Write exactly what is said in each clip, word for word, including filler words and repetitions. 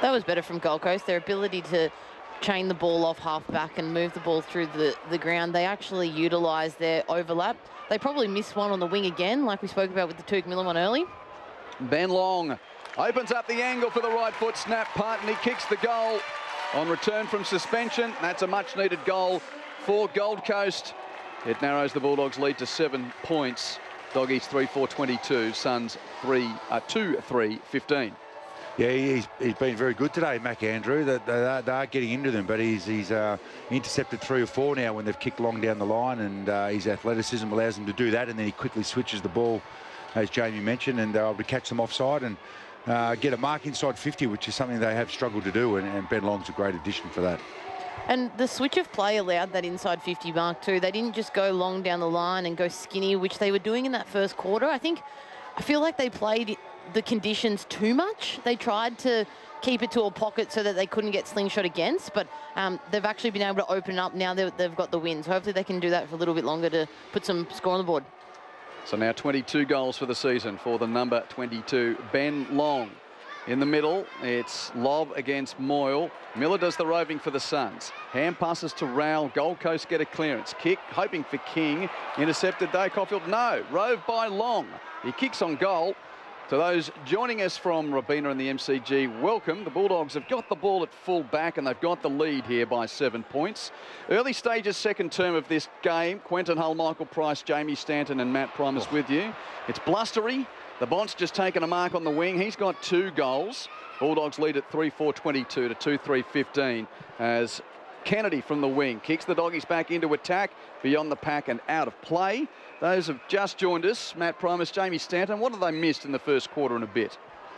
That was better from Gold Coast. Their ability to chain the ball off half back and move the ball through the, the ground. They actually utilised their overlap. They probably missed one on the wing again, like we spoke about with the Tuke Miller one early. Ben Long opens up the angle for the right foot snap punt, and he kicks the goal on return from suspension. That's a much-needed goal for Gold Coast. It narrows the Bulldogs' lead to seven points. Doggies three four twenty-two, Suns three uh, two three fifteen. Yeah, he's, he's been very good today, Mac Andrew. They, they, are, they are getting into them, but he's, he's uh, intercepted three or four now when they've kicked long down the line, and uh, his athleticism allows him to do that, and then he quickly switches the ball, as Jamie mentioned, and they're able to catch them offside and uh, get a mark inside fifty, which is something they have struggled to do, and, and Ben Long's a great addition for that. And the switch of play allowed that inside fifty mark too. They didn't just go long down the line and go skinny, which they were doing in that first quarter. I think, I feel like they played the conditions too much. They tried to keep it to a pocket so that they couldn't get slingshot against, but um, they've actually been able to open up now that they've got the win. So hopefully they can do that for a little bit longer to put some score on the board. So now twenty-two goals for the season for the number twenty-two, Ben Long. In the middle, it's lob against Moyle. Miller does the roving for the Suns. Hand passes to Rowell. Gold Coast get a clearance. Kick, hoping for King. Intercepted though, Caulfield. No, rove by Long. He kicks on goal. To those joining us from Robina and the M C G, welcome. The Bulldogs have got the ball at full back and they've got the lead here by seven points. Early stages, second term of this game. Quentin Hull, Michael Price, Jamie Stanton and Matt Primus with you. It's blustery. The Bont's just taken a mark on the wing. He's got two goals. Bulldogs lead at three four twenty-two to two three fifteen as Kennedy from the wing kicks the Doggies back into attack, beyond the pack and out of play. Those have just joined us, Matt Primus, Jamie Stanton. What have they missed in the first quarter and a bit?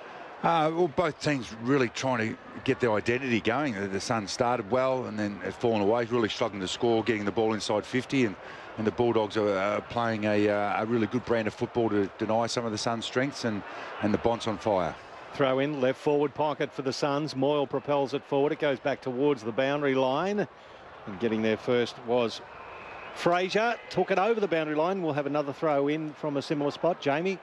Uh, well, both teams really trying to get their identity going. The, the Suns started well and then have fallen away, really struggling to score, getting the ball inside fifty, and, and the Bulldogs are uh, playing a, uh, a really good brand of football to deny some of the Suns' strengths, and, and the Bont's on fire. Throw in, left forward pocket for the Suns. Moyle propels it forward. It goes back towards the boundary line. And getting there first was Fraser. Took it over the boundary line. We'll have another throw in from a similar spot. Jamie?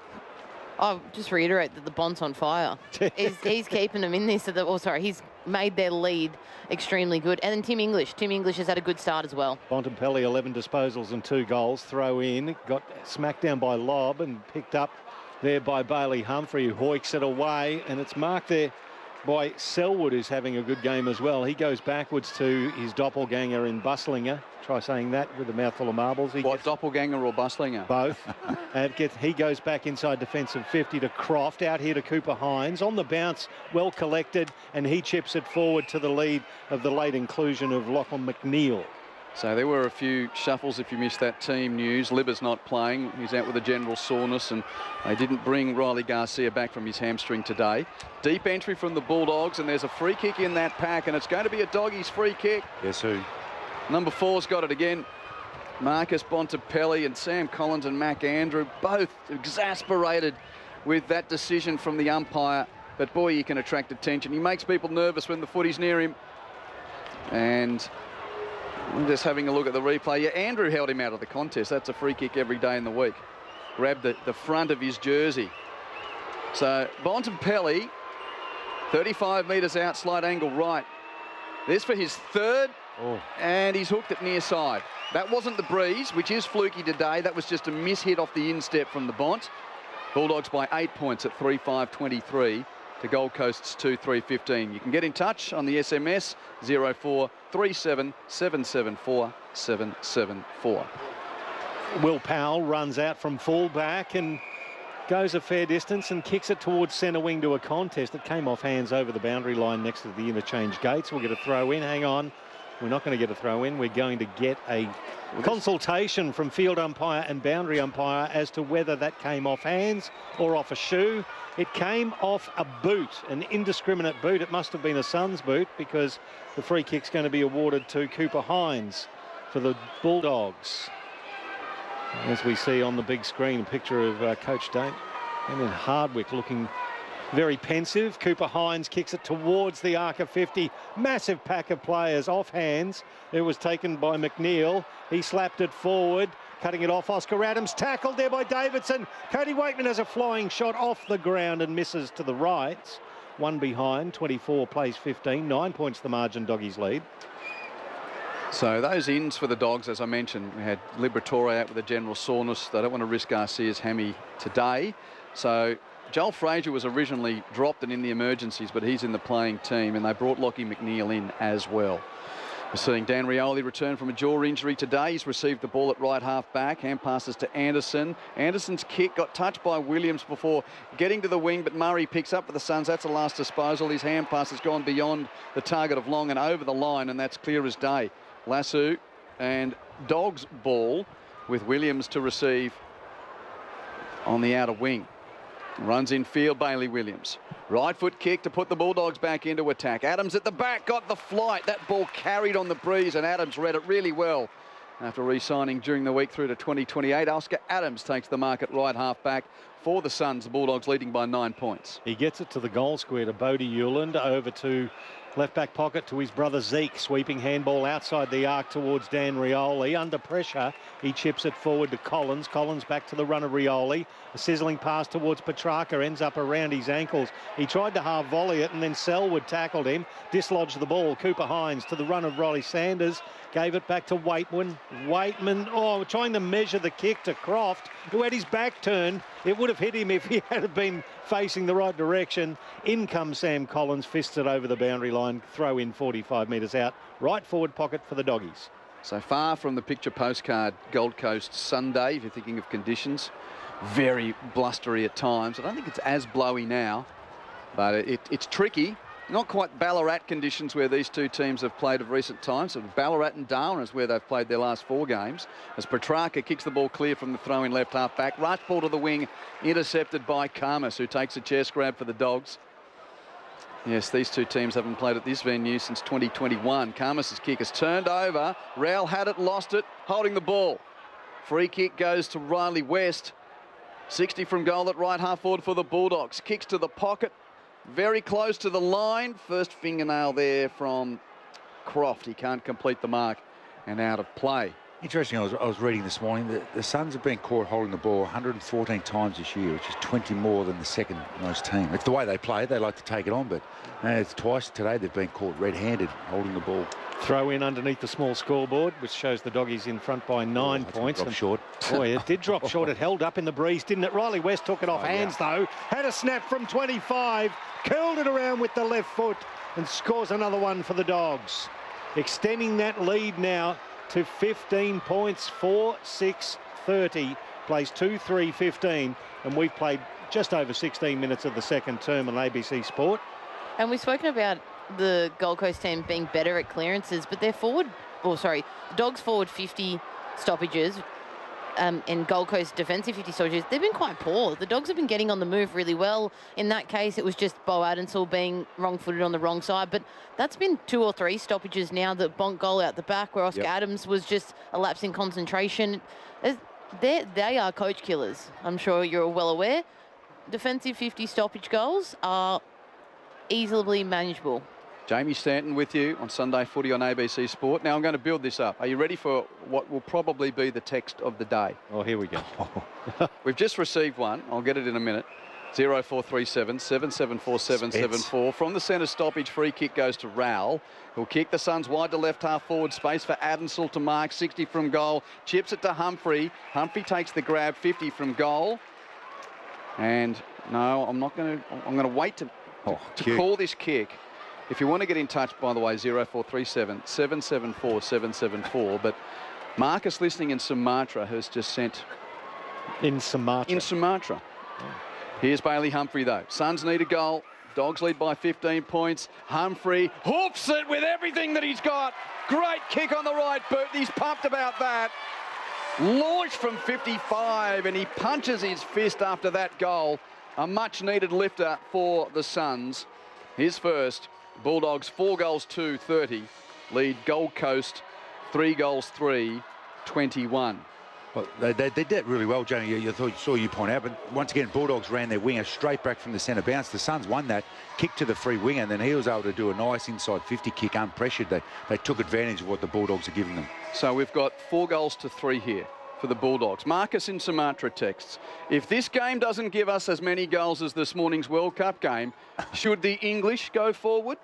I'll just reiterate that the Bont's on fire. he's, he's keeping them in this. So that, oh, sorry, he's made their lead extremely good. And then Tim English. Tim English has had a good start as well. Bontempelli, eleven disposals and two goals. Throw in. Got smacked down by Lobb and picked up there by Bailey Humphrey, who hoiks it away, and it's marked there by Selwood, who's having a good game as well. He goes backwards to his doppelganger in Buslinger. Try saying that with a mouthful of marbles. He what, doppelganger or Buslinger? Both. And it gets, he goes back inside defensive fifty to Croft, out here to Cooper Hines. On the bounce, well collected, and he chips it forward to the lead of the late inclusion of Lachlan McNeil. So there were a few shuffles if you missed that team news. Libba's not playing. He's out with a general soreness, and they didn't bring Riley Garcia back from his hamstring today. Deep entry from the Bulldogs, and there's a free kick in that pack, and it's going to be a Doggies free kick. Yes, who? Number four's got it again. Marcus Bontempelli and Sam Collins and Mac Andrew, both exasperated with that decision from the umpire. But boy, he can attract attention. He makes people nervous when the footy's near him. And I'm just having a look at the replay. Yeah, Andrew held him out of the contest. That's a free kick every day in the week. Grabbed the, the front of his jersey. So Bontempelli, thirty-five metres out, slight angle right. This for his third, oh. And he's hooked it near side. That wasn't the breeze, which is fluky today. That was just a miss-hit off the instep from the Bont. Bulldogs by eight points at three five twenty-three. To Gold Coast's two three fifteen. You can get in touch on the S M S zero four three seven seven seven four seven seven four. Will Powell runs out from full back and goes a fair distance and kicks it towards centre wing to a contest. It came off hands over the boundary line next to the interchange gates. We'll get a throw in. Hang on. We're not going to get a throw in. We're going to get a consultation from field umpire and boundary umpire as to whether that came off hands or off a shoe. It came off a boot, an indiscriminate boot. It must have been a Suns boot, because the free kick's going to be awarded to Cooper Hines for the Bulldogs. As we see on the big screen, a picture of uh, Coach Damien Hardwick looking very pensive. Cooper Hines kicks it towards the arc of fifty. Massive pack of players off hands. It was taken by McNeil. He slapped it forward, cutting it off. Oscar Adams tackled there by Davidson. Cody Wakeman has a flying shot off the ground and misses to the right. one behind, twenty-four plays fifteen, nine points the margin, Doggies lead. So those ins for the Dogs, as I mentioned, we had Liberatore out with a general soreness. They don't want to risk Garcia's hammy today. So Joel Frazier was originally dropped and in the emergencies, but he's in the playing team, and they brought Lockie McNeil in as well. We're seeing Dan Rioli return from a jaw injury today. He's received the ball at right half back. Hand passes to Anderson. Anderson's kick got touched by Williams before getting to the wing, but Murray picks up for the Suns. That's a last disposal. His hand pass has gone beyond the target of Long and over the line, and that's clear as day. Lassu and Dogs ball with Williams to receive on the outer wing. Runs in field, Bailey Williams. Right foot kick to put the Bulldogs back into attack. Adams at the back, got the flight. That ball carried on the breeze, and Adams read it really well. After re-signing during the week through to twenty twenty-eight, Oscar Adams takes the mark at right half back for the Suns. The Bulldogs leading by nine points. He gets it to the goal square to Bodie Hewland, over to left back pocket to his brother Zeke. Sweeping handball outside the arc towards Dan Rioli. Under pressure, he chips it forward to Collins. Collins back to the run of Rioli. A sizzling pass towards Petrarca ends up around his ankles. He tried to half volley it, and then Selwood tackled him, dislodged the ball. Cooper Hines to the run of Riley Sanders. Gave it back to Waitman. Waitman, oh, trying to measure the kick to Croft, who had his back turned. It would have hit him if he had been facing the right direction. In comes Sam Collins, fists it over the boundary line. Throw in forty-five metres out. Right forward pocket for the Doggies. So far from the picture postcard Gold Coast Sunday, if you're thinking of conditions. Very blustery at times. I don't think it's as blowy now, but it, it's tricky. Not quite Ballarat conditions where these two teams have played of recent times. So Ballarat and Darwin is where they've played their last four games. As Petrarca kicks the ball clear from the throw-in left half back. Rush ball to the wing, intercepted by Karmas, who takes a chest grab for the Dogs. Yes, these two teams haven't played at this venue since twenty twenty-one. Karmas's kick is turned over. Rowell had it, lost it, holding the ball. Free kick goes to Riley West. sixty from goal at right half forward for the Bulldogs. Kicks to the pocket. Very close to the line. First fingernail there from Croft. He can't complete the mark and out of play. Interesting, I was, I was reading this morning that the Suns have been caught holding the ball one hundred fourteen times this year, which is twenty more than the second most team. It's the way they play. They like to take it on, but uh, it's twice today they've been caught red-handed holding the ball. Throw in underneath the small scoreboard, which shows the Doggies in front by nine oh, points. Drop short. Boy, it did drop short. It held up in the breeze, didn't it? Riley West took it off oh, hands, yeah. though. Had a snap from twenty-five. Curled it around with the left foot and scores another one for the Dogs. Extending that lead now to fifteen points, four six thirty. Plays two three fifteen. And we've played just over sixteen minutes of the second term on A B C Sport. And we've spoken about the Gold Coast team being better at clearances, but their forward, or sorry, the Dogs forward fifty stoppages um, and Gold Coast defensive fifty stoppages, they've been quite poor. The Dogs have been getting on the move really well. In that case, it was just Bo Adensall being wrong-footed on the wrong side, but that's been two or three stoppages now. The bonk goal out the back where Oscar Yep. Adams was just a lapse in concentration. They're, they are coach killers. I'm sure you're well aware. Defensive fifty stoppage goals are easily manageable. Jamie Stanton with you on Sunday Footy on A B C Sport. Now I'm going to build this up. Are you ready for what will probably be the text of the day? Oh, here we go. We've just received one. I'll get it in a minute. zero four three seven, seven seven four, seven seven four. From the centre stoppage, free kick goes to Rowell. He'll kick the Suns wide to left half forward. Space for Adensall to mark. sixty from goal. Chips it to Humphrey. Humphrey takes the grab. fifty from goal. And no, I'm not going to. I'm going to wait to, Oh, to cute. call this kick. If you want to get in touch, by the way, zero four three seven, seven seven four, seven seven four. But Marcus, listening in Sumatra, has just sent In Sumatra. in Sumatra. Here's Bailey Humphrey, though. Suns need a goal. Dogs lead by fifteen points. Humphrey hoofs it with everything that he's got. Great kick on the right boot. He's pumped about that. Launched from fifty-five, and he punches his fist after that goal. A much-needed lifter for the Suns. His first. Bulldogs four goals, two, thirty. Lead Gold Coast three goals, three, twenty-one. Well, they, they, they did really well, Jamie. You, you thought, saw you point out, but once again, Bulldogs ran their winger straight back from the centre bounce. The Suns won that, kicked to the free winger, and then he was able to do a nice inside fifty kick unpressured. They, they took advantage of what the Bulldogs are giving them. So we've got four goals to three here. for the Bulldogs. Marcus in Sumatra texts, if this game doesn't give us as many goals as this morning's World Cup game, should the English go forward?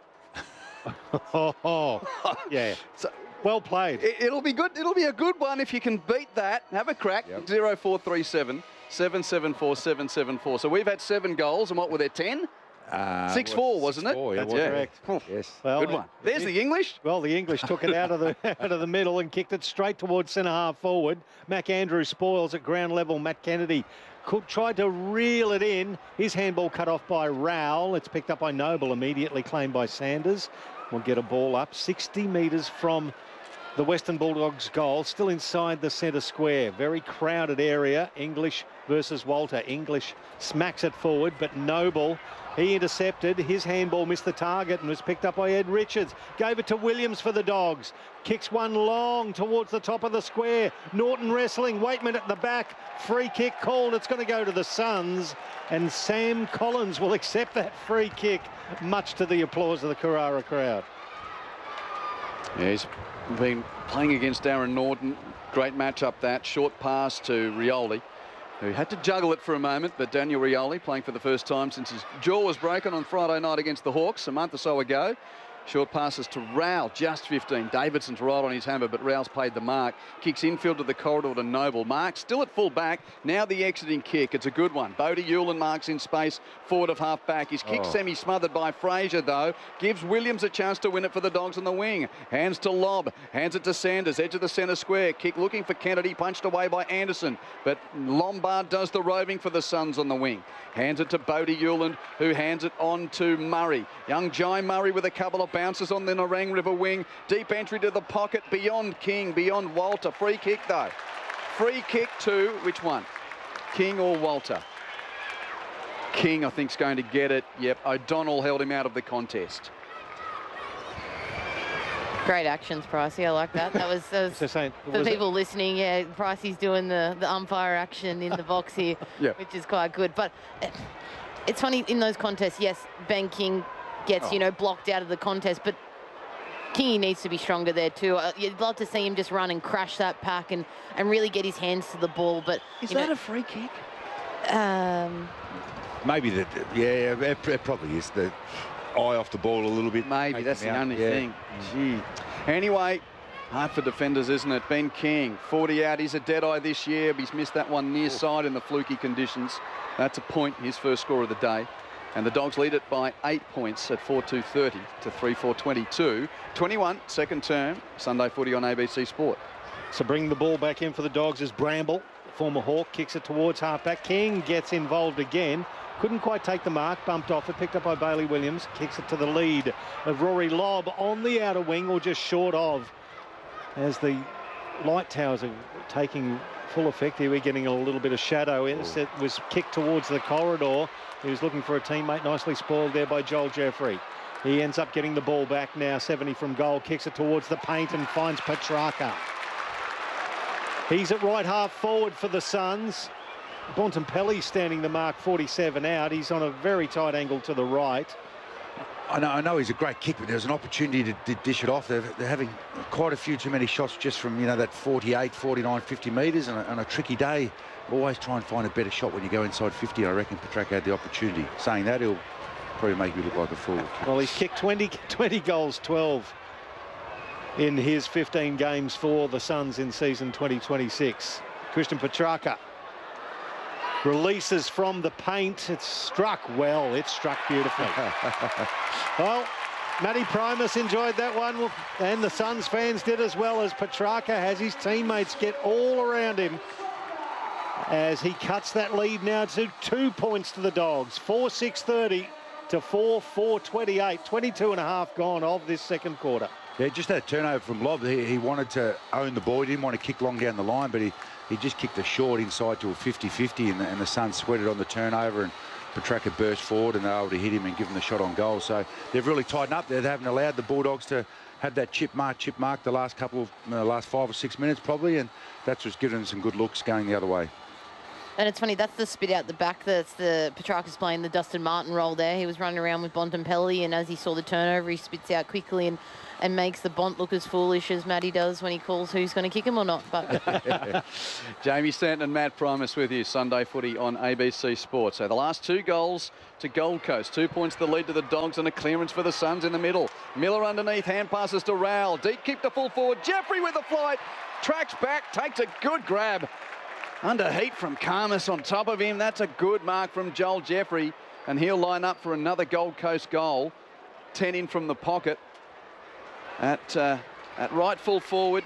oh, oh, yeah. So, well played. it, it'll be good. It'll be a good one if you can beat that. Have a crack. Yep. zero four three seven, seven seven four, seven seven four. So we've had seven goals, and what were there, ten? Uh, six four, well, wasn't six it? four, yeah, That's wasn't correct. it? Yes. Well, Good one. There's the English. Well, the English took it out of the out of the middle and kicked it straight towards centre half forward. Mac Andrew spoils at ground level. Matt Kennedy could tried to reel it in. His handball cut off by Rowell. It's picked up by Noble, immediately claimed by Sanders. We'll get a ball up sixty metres from the Western Bulldogs goal, still inside the centre square. Very crowded area. English versus Walter. English smacks it forward, but Noble, he intercepted. His handball missed the target and was picked up by Ed Richards. Gave it to Williams for the Dogs. Kicks one long towards the top of the square. Norton wrestling. Waitman at the back. Free kick called. It's going to go to the Suns. And Sam Collins will accept that free kick, much to the applause of the Carrara crowd. Yeah, he's been playing against Aaron Norton. Great matchup that. Short pass to Rioli, who had to juggle it for a moment, but Daniel Rioli, playing for the first time since his jaw was broken on Friday night against the Hawks a month or so ago. Short passes to Rowell, just fifteen. Davidson's right on his hammer, but Rowell's paid the mark. Kicks infield to the corridor to Noble. Mark still at full back. Now the exiting kick. It's a good one. Bodie Hewlin marks in space, forward of half back. His kick Oh. semi-smothered by Fraser, though. Gives Williams a chance to win it for the Dogs on the wing. Hands to Lobb. Hands it to Sanders, edge of the centre square. Kick looking for Kennedy, punched away by Anderson. But Lombard does the roving for the Suns on the wing. Hands it to Bodie Hewland, who hands it on to Murray. Young Jai Murray with a couple of bounces on the Nerang River wing. Deep entry to the pocket beyond King, beyond Walter. Free kick though. Free kick to which one? King or Walter? King, I think, is going to get it. Yep, O'Donnell held him out of the contest. Great actions, Pricey. I like that. That was, that was So saying, for was it- people listening. Yeah, Pricey's doing the, the umpire action in the box here, Yeah. which is quite good. But it- it's funny in those contests. Yes, Ben King gets Oh. you know blocked out of the contest, but Kingy needs to be stronger there too. Uh, You'd love to see him just run and crash that pack and and really get his hands to the ball. But Is you that know, a free kick? um, Maybe that. Yeah, it, it probably is. The eye off the ball a little bit. Maybe, Take that's him the out. only Yeah. thing. Gee. Anyway, hard for defenders, isn't it? Ben King, forty out. He's a dead-eye this year. He's missed that one near side in the fluky conditions. That's a point, his first score of the day. And the Dogs lead it by eight points at four two thirty to three four twenty-two. twenty-one, second term, Sunday footy on A B C Sport. So bring the ball back in for the Dogs is Bramble. Former Hawk kicks it towards halfback. King gets involved again. Couldn't quite take the mark. Bumped off it. Picked up by Bailey Williams. Kicks it to the lead of Rory Lobb on the outer wing, or just short of, as the light towers are taking full effect here. We're getting a little bit of shadow. It was kicked towards the corridor. He was looking for a teammate. Nicely spoiled there by Joel Jeffrey. He ends up getting the ball back now. seventy from goal. Kicks it towards the paint and finds Petrarca. He's at right half forward for the Suns. Bontempelli standing the mark, forty-seven out. He's on a very tight angle to the right. I know, I know he's a great kick, but there's an opportunity to, to dish it off. They're, they're having quite a few too many shots just from, you know, that forty-eight, forty-nine, fifty metres, and a, and a tricky day. Always try and find a better shot when you go inside fifty. I reckon Petrarca had the opportunity. Saying that, he'll probably make you look like a fool. Well, he's kicked twenty, twenty goals, twelve in his fifteen games for the Suns in season twenty twenty-six. Christian Petrarca releases from the paint. It's struck well. It struck beautifully. Well, Matty Primus enjoyed that one, and the Suns fans did as well, as Petrarca has his teammates get all around him as he cuts that lead now to two points to the Dogs. four six thirty to four four twenty-eight. twenty-two and a half gone of this second quarter. Yeah, just that turnover from Lobb. He, he wanted to own the ball. He didn't want to kick long down the line, but he, he just kicked a short inside to a fifty fifty, and the, and the Suns sweated on the turnover, and Petrarca burst forward and they were able to hit him and give him the shot on goal. So they've really tightened up there. They haven't allowed the Bulldogs to have that chip mark, chip mark the last couple of, uh, last five or six minutes probably, and that's what's given them some good looks going the other way. And it's funny, that's the spit out the back. That's the Petrarca's playing the Dustin Martin role there. He was running around with Bontempelli, and as he saw the turnover, he spits out quickly and, and makes the Bont look as foolish as Matty does when he calls who's going to kick him or not. But Jamie Stanton and Matt Primus with you. Sunday footy on A B C Sports. So the last two goals to Gold Coast. Two points the lead to the Dogs and a clearance for the Suns in the middle. Miller underneath, hand passes to Rowell. Deep kick to full forward. Jeffrey with the flight. Tracks back, takes a good grab. Under heat from Karmas on top of him. That's a good mark from Joel Jeffrey. And he'll line up for another Gold Coast goal. ten in from the pocket. At, uh, at right full forward.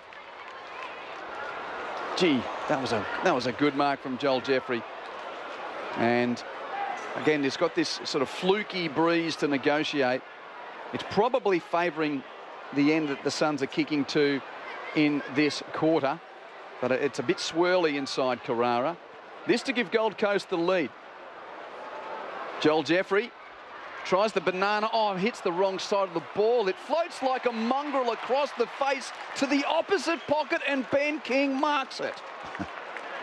Gee, that was a that was a good mark from Joel Jeffrey. And again, it's got this sort of fluky breeze to negotiate. It's probably favouring the end that the Suns are kicking to in this quarter. But it's a bit swirly inside Carrara. This to give Gold Coast the lead. Joel Jeffrey tries the banana. Oh, hits the wrong side of the ball. It floats like a mongrel across the face to the opposite pocket, and Ben King marks it.